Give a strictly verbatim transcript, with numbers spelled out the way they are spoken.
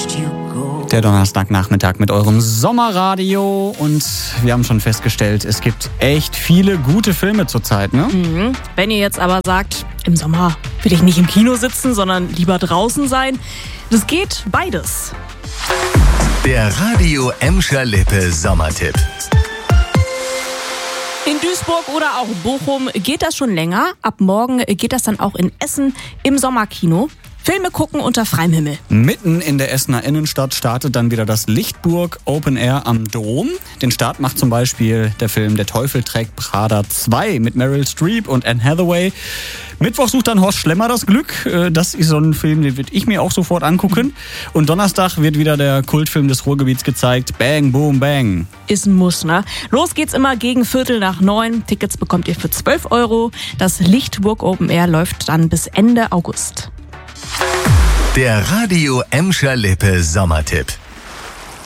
Der Donnerstagnachmittag mit eurem Sommerradio und wir haben schon festgestellt, es gibt echt viele gute Filme zurzeit, ne? Mhm. Wenn ihr jetzt aber sagt, im Sommer will ich nicht im Kino sitzen, sondern lieber draußen sein, das geht beides. Der Radio Emscher Lippe Sommertipp. In Duisburg oder auch Bochum geht das schon länger. Ab morgen geht das dann auch in Essen im Sommerkino. Filme gucken unter freiem Himmel. Mitten in der Essener Innenstadt startet dann wieder das Lichtburg Open Air am Dom. Den Start macht zum Beispiel der Film Der Teufel trägt Prada zwei mit Meryl Streep und Anne Hathaway. Mittwoch sucht dann Horst Schlemmer das Glück. Das ist so ein Film, den würde ich mir auch sofort angucken. Und Donnerstag wird wieder der Kultfilm des Ruhrgebiets gezeigt, Bang, Boom, Bang. Ist ein Muss, ne? Los geht's immer gegen Viertel nach neun. Tickets bekommt ihr für zwölf Euro. Das Lichtburg Open Air läuft dann bis Ende August. Der Radio Emscher Lippe Sommertipp.